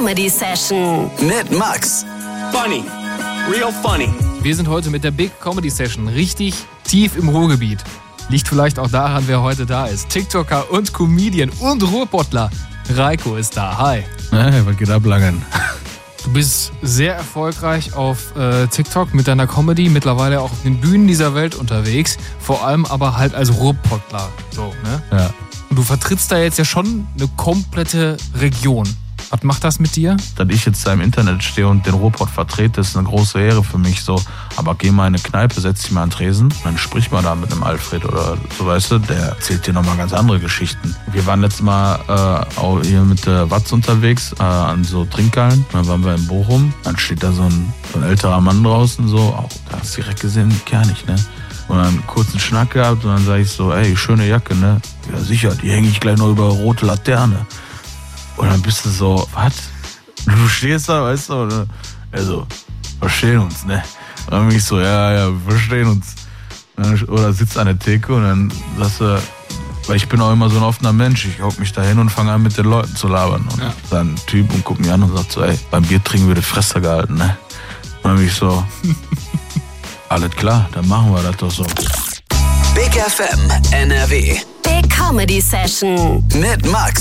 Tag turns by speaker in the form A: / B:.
A: Comedy Session
B: mit Max.
C: Funny. Real funny.
D: Wir sind heute mit der Big Comedy Session richtig tief im Ruhrgebiet. Liegt vielleicht auch daran, wer heute da ist. TikToker und Comedian und Ruhrpottler. Reiko ist da. Hi.
E: Hey, was geht ab, Langen?
D: Du bist sehr erfolgreich auf TikTok mit deiner Comedy, mittlerweile auch auf den Bühnen dieser Welt unterwegs. Vor allem aber halt als Ruhrpottler. So, ne?
E: Ja.
D: Und du vertrittst da jetzt ja schon eine komplette Region. Was macht das mit dir?
E: Dass ich jetzt da im Internet stehe und den Ruhrpott vertrete, ist eine große Ehre für mich. So. Aber geh mal in eine Kneipe, setz dich mal an den Tresen, dann sprich mal da mit einem Alfred oder so, weißt du, der erzählt dir nochmal ganz andere Geschichten. Wir waren letztes Mal auch hier mit Watz unterwegs, an so Trinkhallen. Dann waren wir in Bochum, dann steht da so ein älterer Mann draußen, so, auch, da hast du direkt gesehen, kernig, ne? Und dann kurz einen Schnack gehabt und dann sag ich so, ey, schöne Jacke, ne? Ja, sicher, die hänge ich gleich noch über rote Laterne. Und dann bist du so, was? Du stehst da, weißt du, oder? Also, verstehen uns, ne? Und dann bin ich so, ja, wir verstehen uns. Oder sitzt an der Theke und dann sagst du, weil ich bin auch immer so ein offener Mensch, ich hock mich da hin und fange an mit den Leuten zu labern. Und dann ein Typ und guckt mich an und sagt so, ey, beim Bier trinken wir die Fresse gehalten, ne? Und dann bin ich so, alles klar, dann machen wir das doch so.
B: Big FM NRW
A: Big Comedy Session
B: mit Max.